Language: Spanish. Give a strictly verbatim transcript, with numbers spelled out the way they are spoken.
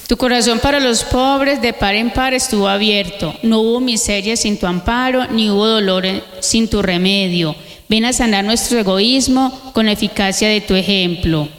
Tu corazón para los pobres de par en par estuvo abierto. No hubo miseria sin tu amparo, ni hubo dolor sin tu remedio. Ven a sanar nuestro egoísmo con la eficacia de tu ejemplo.